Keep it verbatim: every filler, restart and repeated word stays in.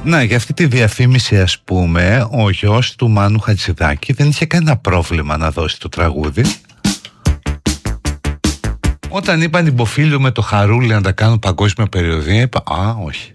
Ναι, για αυτή τη διαφήμιση, ας πούμε, ο γιος του Μάνου Χατζηδάκη δεν είχε κανένα πρόβλημα να δώσει το τραγούδι. Όταν είπαν οι Μποφίλιο με το Χαρούλι να τα κάνουν παγκόσμια περιοδία, είπα, α, όχι.